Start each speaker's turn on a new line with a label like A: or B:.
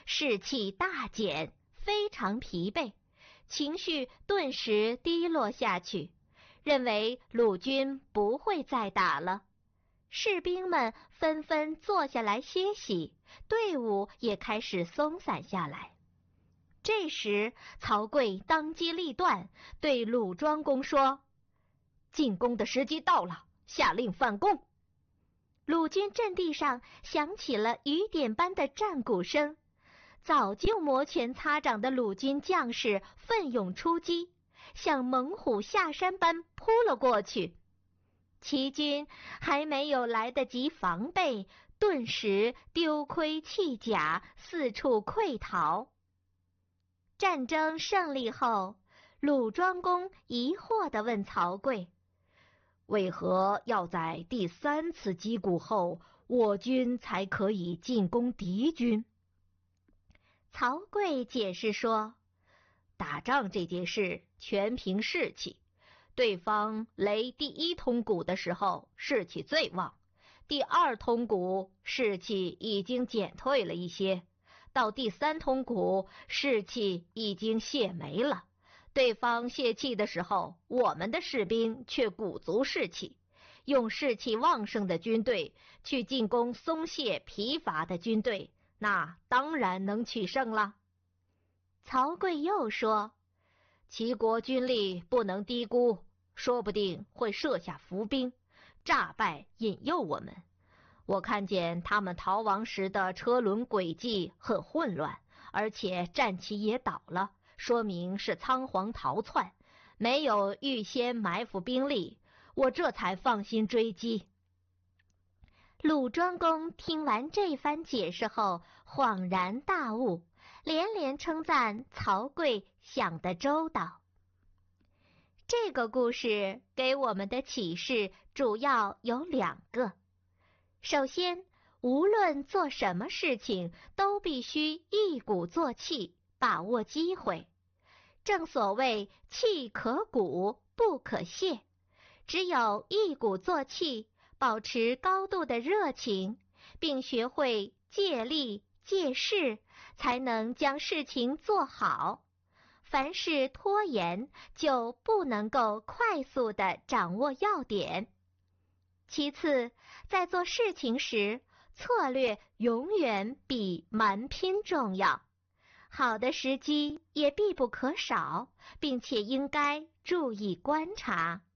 A: 士气大减，非常疲惫，情绪顿时低落下去，认为鲁军不会再打了。士兵们纷纷坐下来歇息，队伍也开始松散下来。这时，曹刿当机立断，对鲁庄公说：“进攻的时机到了，下令反攻。”鲁军阵地上响起了雨点般的战鼓声，早就摩拳擦掌的鲁军将士奋勇出击，像猛虎下山般扑了过去。齐军还没有来得及防备，顿时丢盔弃甲，四处溃逃。战争胜利后，鲁庄公疑惑地问曹刿：“为何要在第3次击鼓后，我军才可以进攻敌军？”曹刿解释说：“打仗这件事全凭士气，对方擂第1通鼓的时候士气最旺，第2通鼓士气已经减退了一些，到第3通鼓士气已经泄没了。对方泄气的时候，我们的士兵却鼓足士气，用士气旺盛的军队去进攻松懈疲乏的军队，那当然能取胜了。”曹刿又说：“齐国军力不能低估，说不定会设下伏兵，诈败引诱我们。我看见他们逃亡时的车轮轨迹很混乱，而且战旗也倒了，说明是仓皇逃窜，没有预先埋伏兵力，我这才放心追击。”鲁庄公听完这番解释后恍然大悟，连连称赞曹刿想得周到。这个故事给我们的启示主要有2个。首先，无论做什么事情都必须一鼓作气，把握机会。正所谓气可鼓，不可泄，只有一鼓作气，保持高度的热情，并学会借力借势，才能将事情做好。凡事拖延，就不能够快速地掌握要点。其次，在做事情时，策略永远比蛮拼重要。好的时机也必不可少，并且应该注意观察。